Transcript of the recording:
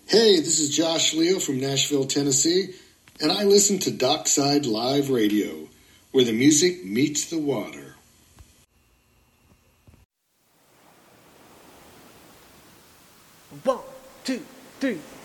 Hey, this is Josh Leo from Nashville, Tennessee, and I listen to Dockside Live Radio, where the music meets the water. One, two, three.